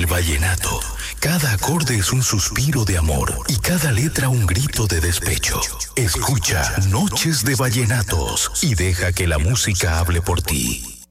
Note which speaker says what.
Speaker 1: el vallenato, cada acorde es un suspiro de amor y cada letra un grito de despecho. Escucha Noches de Vallenatos y deja que la música hable por ti.